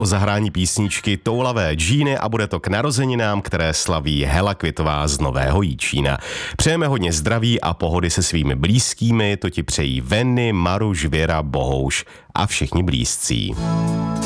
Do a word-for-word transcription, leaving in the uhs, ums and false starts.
o zahrání písničky Toulavé džíny a bude to k narozeninám, které slaví Hela Květová z Nového Jičína. Přejeme hodně zdraví a pohody se svými blízkými, to ti přejí Venny, Maruš, Věra, Bohouš a všichni blízcí.